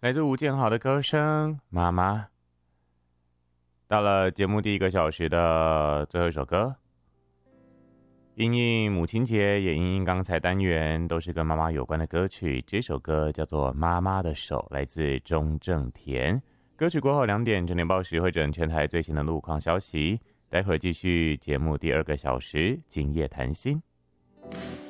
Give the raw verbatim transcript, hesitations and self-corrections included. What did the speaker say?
来自吴建豪的歌声《妈妈》。到了节目第一个小时的最后一首歌，因应母亲节，也因应刚才单元，都是跟妈妈有关的歌曲。这首歌叫做《妈妈的手》，来自钟正田。歌曲过后两点，整点报时会整全台最新的路况消息。待会儿继续节目第二个小时，今夜谈心。